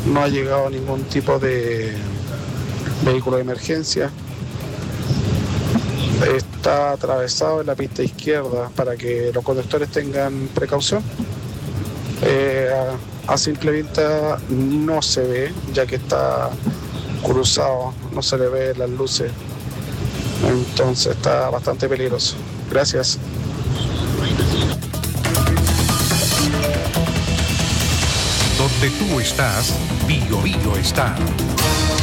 no ha llegado ningún tipo de vehículo de emergencia. Está atravesado en la pista izquierda para que los conductores tengan precaución. A simple vista no se ve, ya que está cruzado, no se le ve las luces, entonces está bastante peligroso. Gracias. Donde tú estás, Bio Bio está.